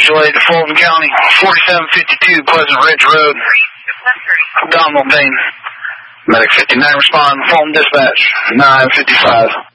Delay to Fulton County, 4752 Pleasant Ridge Road. Abdominal pain. Medic 59 respond. Fulton dispatch, 955.